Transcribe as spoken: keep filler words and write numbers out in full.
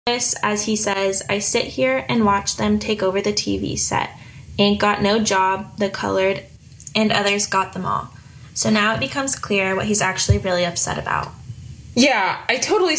As he says, I sit here and watch them take over the T V set. Ain't got no job, the colored, and others got them all. So now it becomes clear what he's actually really upset about. Yeah, I totally